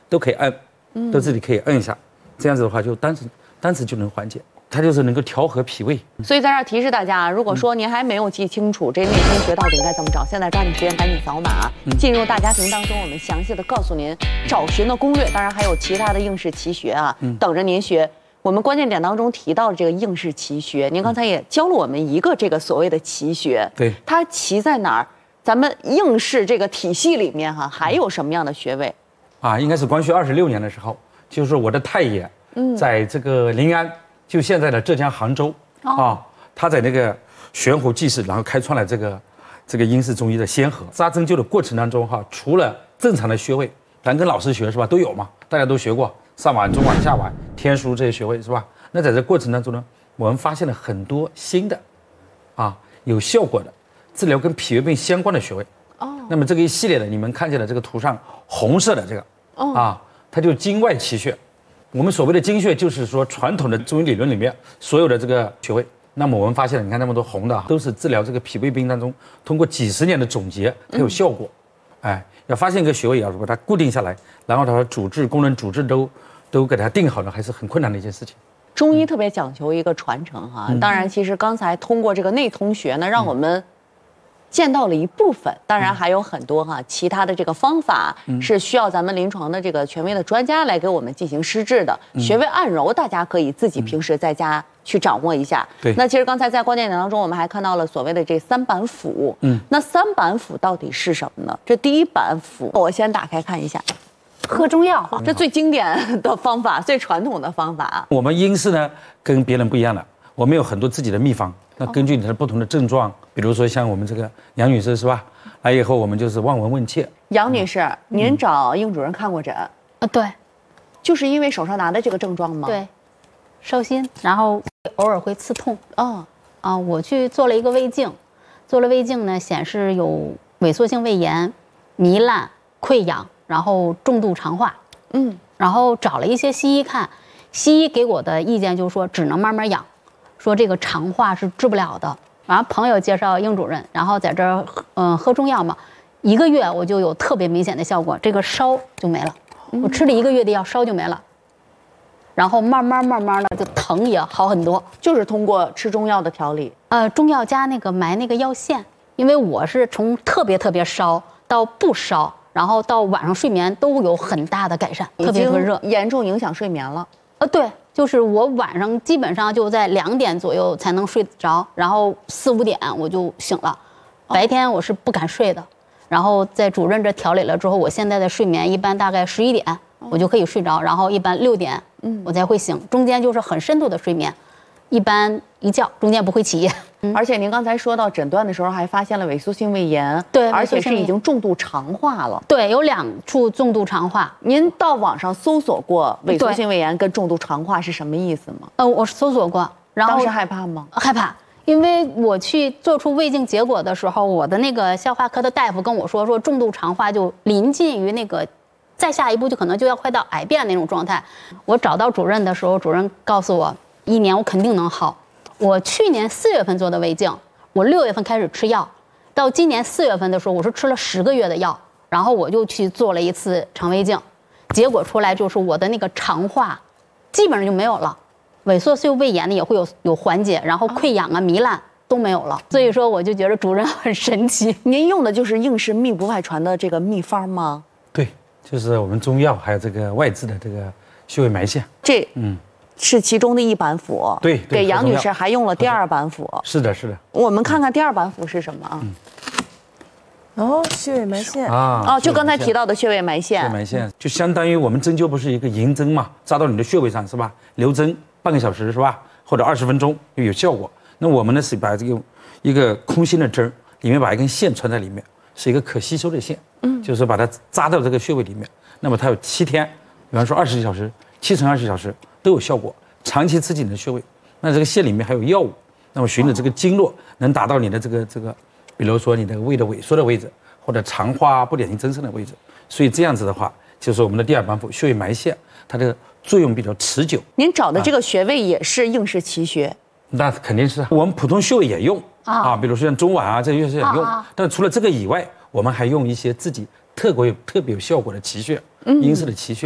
都可以按，都自己可以摁一下，这样子的话就单次就能缓解。它就是能够调和脾胃。 所以在这儿提示大家，如果说您还没有记清楚这内通穴到底该怎么找，现在抓紧时间赶紧扫码进入大家庭当中，我们详细的告诉您找寻的攻略，当然还有其他的应试奇学啊，等着您学。我们关键点当中提到的这个应试奇学，您刚才也教了我们一个这个所谓的奇学， 对， 它奇在哪儿？咱们应试这个体系里面哈，还有什么样的穴位？ 啊，应该是光绪26年的时候，就是我的太爷，在这个临安。就现在的浙江杭州他在那个悬壶济世，然后开创了这个英式中医的先河。扎针灸的过程当中除了正常的穴位，咱跟老师学是吧，都有嘛，大家都学过上脘、中脘、下脘、天枢这些穴位是吧？那在这过程当中呢，我们发现了很多新的有效果的治疗跟脾胃病相关的穴位。那么这个一系列的，你们看见的这个图上红色的这个它就是经外奇穴。我们所谓的经穴，就是说传统的中医理论里面所有的这个穴位。那么我们发现了，你看那么多红的，都是治疗这个脾胃病当中，通过几十年的总结，它有效果。要发现一个穴位，要把它固定下来，然后它的主治、功能主治都给它定好了，还是很困难的一件事情。 中医特别讲求一个传承当然，其实刚才通过这个内通穴呢，让我们见到了一部分，当然还有很多其他的这个方法是需要咱们临床的这个权威的专家来给我们进行施治的。穴位按揉，大家可以自己平时在家去掌握一下。 对， 那其实刚才在关键点当中，我们还看到了所谓的这3板斧。那3板斧到底是什么呢？这第一板斧，我先打开看一下， 喝中药， 这最经典的方法，最传统的方法。 我们英式呢跟别人不一样了，我们有很多自己的秘方。那根据你的不同的症状，比如说像我们这个杨女士是吧？来以后我们就是望闻问切。 杨女士，您找应主任看过诊？ 对， 就是因为手上拿的这个症状吗？ 对，烧心，然后偶尔会刺痛。我去做了一个胃镜，做了胃镜呢，显示有萎缩性胃炎、糜烂、溃疡，然后重度肠化。然后找了一些西医看，西医给我的意见就是说只能慢慢养。说这个肠化是治不了的，然后朋友介绍应主任，然后在这儿喝中药嘛，1个月我就有特别明显的效果，这个烧就没了，我吃了1个月的药，烧就没了，然后慢慢的就疼也好很多， 就是通过吃中药的调理， 中药加那个埋那个药线，因为我是从特别烧到不烧，然后到晚上睡眠都有很大的改善，特别热， 严重影响睡眠了。 对。就是我晚上基本上就在2点左右才能睡着，然后4、5点我就醒了，白天我是不敢睡的。然后在主任这调理了之后，我现在的睡眠一般大概11点我就可以睡着，然后一般6点我才会醒，中间就是很深度的睡眠，一般一觉中间不会起夜。 而且您刚才说到诊断的时候还发现了萎缩性胃炎， 对， 而且是已经重度肠化了。 对，有2处重度肠化。 您到网上搜索过萎缩性胃炎跟重度肠化是什么意思吗？ 我搜索过，然后当时害怕吗？ 害怕，因为我去做出胃镜结果的时候，我的那个消化科的大夫跟我说重度肠化就临近于那个，再下一步就可能就要快到癌变那种状态。我找到主任的时候，主任告诉我1年我肯定能好。我去年4月份做的胃镜，我6月份开始吃药，到今年4月份的时候，我是吃了10个月的药，然后我就去做了一次肠胃镜，结果出来就是我的那个肠化基本上就没有了，萎缩性胃炎呢也会有缓解，然后溃疡糜烂都没有了。所以说我就觉得主任很神奇。 您用的就是应试密不外传的这个秘方吗？ 对，就是我们中药还有这个外治的这个穴位埋线。 是其中的1板斧。 对， 给杨女士还用了第2板斧。 是的。 我们看看第2板斧是什么穴位埋线就刚才提到的穴位埋线。 穴位埋线就相当于我们针灸不是一个银针嘛，扎到你的穴位上是吧？留针半个小时是吧？或者20分钟就有效果。那我们呢是把这个一个空心的针里面把一根线穿在里面，是一个可吸收的线，就是把它扎到这个穴位里面。那么它有7天，比方说20小时，7乘20小时。都有效果，长期刺激你的穴位。那这个线里面还有药物，那么循着这个经络能达到你的这个，比如说你的胃的萎缩的位置，或者肠化不典型增生的位置。所以这样子的话，就是我们的第2板斧穴位埋线，它的作用比较持久。 您找的这个穴位也是应试奇穴？ 那肯定是，我们普通穴位也用比如说像中脘这些穴位也用。但是除了这个以外，我们还用一些自己特别有效果的奇穴，应试的奇穴。